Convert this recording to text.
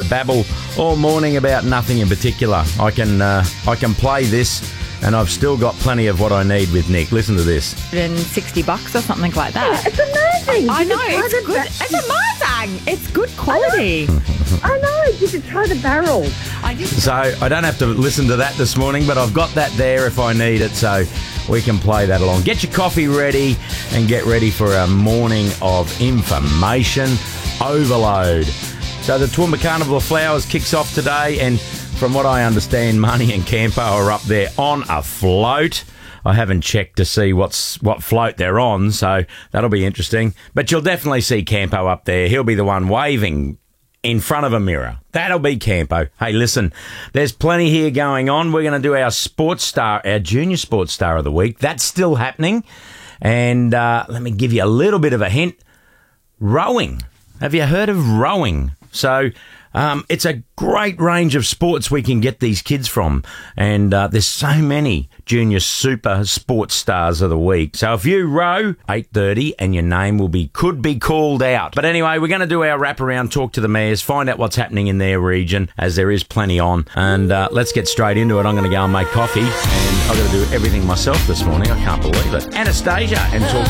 babble all morning about nothing in particular. I can play this, and I've still got plenty of what I need with Nick. Listen to this. $160 or something like that. It's amazing. I know, it's good. It's amazing. It's good quality. I know. You should try the barrel. So I don't have to listen to that this morning, but I've got that there if I need it, so we can play that along. Get your coffee ready and get ready for a morning of information overload. So the Toowoomba Carnival of Flowers kicks off today, and from what I understand, Money and Campo are up there on a float. I haven't checked to see what float they're on, so that'll be interesting. But you'll definitely see Campo up there. He'll be the one waving in front of a mirror. That'll be Campo. Hey, listen, there's plenty here going on. We're going to do our sports star, our junior sports star of the week. That's still happening. And let me give you a little bit of a hint. Rowing. Have you heard of rowing? So it's a great range of sports we can get these kids from. And there's so many junior super sports stars of the week. So if you row, 8:30, and your name could be called out. But anyway, we're going to do our wraparound, talk to the mayors, find out what's happening in their region, as there is plenty on. And let's get straight into it. I'm going to go and make coffee. And I've got to do everything myself this morning. I can't believe it. Anastasia and talk